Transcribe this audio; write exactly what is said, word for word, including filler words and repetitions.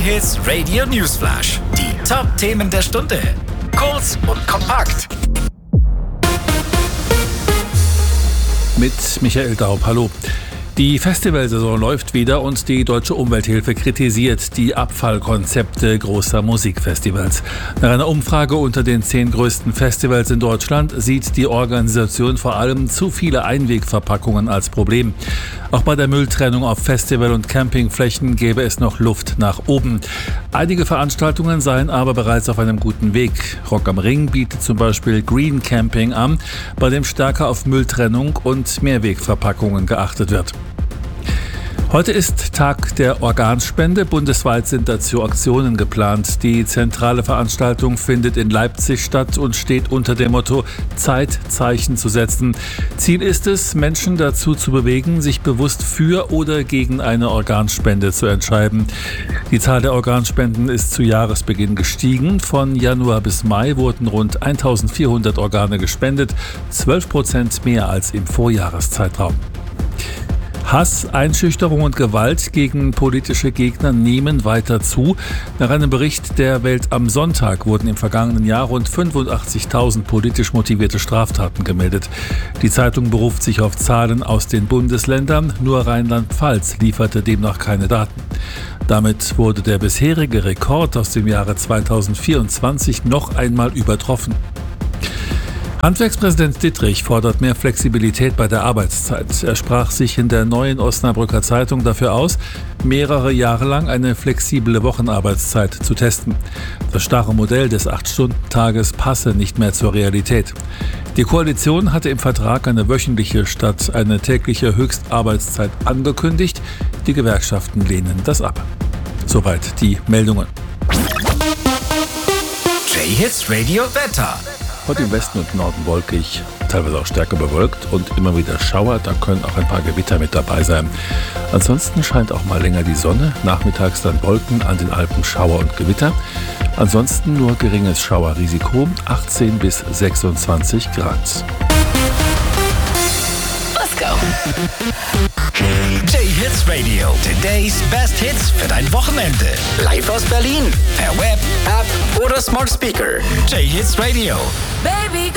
J-Hits Radio Newsflash. Die Top-Themen der Stunde. Kurz und kompakt. Mit Michael Daub, hallo. Die Festivalsaison läuft wieder und die Deutsche Umwelthilfe kritisiert die Abfallkonzepte großer Musikfestivals. Nach einer Umfrage unter den zehn größten Festivals in Deutschland sieht die Organisation vor allem zu viele Einwegverpackungen als Problem. Auch bei der Mülltrennung auf Festival- und Campingflächen gäbe es noch Luft nach oben. Einige Veranstaltungen seien aber bereits auf einem guten Weg. Rock am Ring bietet zum Beispiel Green Camping an, bei dem stärker auf Mülltrennung und Mehrwegverpackungen geachtet wird. Heute ist Tag der Organspende. Bundesweit sind dazu Aktionen geplant. Die zentrale Veranstaltung findet in Leipzig statt und steht unter dem Motto Zeit, Zeichen zu setzen. Ziel ist es, Menschen dazu zu bewegen, sich bewusst für oder gegen eine Organspende zu entscheiden. Die Zahl der Organspenden ist zu Jahresbeginn gestiegen. Von Januar bis Mai wurden rund eintausendvierhundert Organe gespendet, zwölf Prozent mehr als im Vorjahreszeitraum. Hass, Einschüchterung und Gewalt gegen politische Gegner nehmen weiter zu. Nach einem Bericht der Welt am Sonntag wurden im vergangenen Jahr rund fünfundachtzigtausend politisch motivierte Straftaten gemeldet. Die Zeitung beruft sich auf Zahlen aus den Bundesländern. Nur Rheinland-Pfalz lieferte demnach keine Daten. Damit wurde der bisherige Rekord aus dem Jahre zweitausendvierundzwanzig noch einmal übertroffen. Handwerkspräsident Dittrich fordert mehr Flexibilität bei der Arbeitszeit. Er sprach sich in der Neuen Osnabrücker Zeitung dafür aus, mehrere Jahre lang eine flexible Wochenarbeitszeit zu testen. Das starre Modell des acht-Stunden-Tages passe nicht mehr zur Realität. Die Koalition hatte im Vertrag eine wöchentliche statt eine tägliche Höchstarbeitszeit angekündigt. Die Gewerkschaften lehnen das ab. Soweit die Meldungen. J-Hits Radio Wetter. Heute im Westen und Norden wolkig, teilweise auch stärker bewölkt und immer wieder Schauer. Da können auch ein paar Gewitter mit dabei sein. Ansonsten scheint auch mal länger die Sonne. Nachmittags dann Wolken, an den Alpen Schauer und Gewitter. Ansonsten nur geringes Schauerrisiko, achtzehn bis sechsundzwanzig Grad. Let's go. J-Hits Radio. Today's Best Hits für dein Wochenende. Live aus Berlin. Per Web, App oder Smart Speaker. J-Hits Radio. Baby.